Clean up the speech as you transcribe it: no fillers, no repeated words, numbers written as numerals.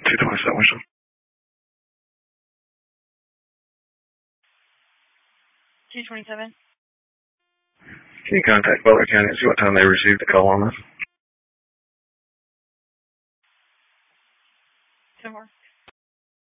227 Western. $227. Can you contact Butler County and see what time they received the call on this? 10 more.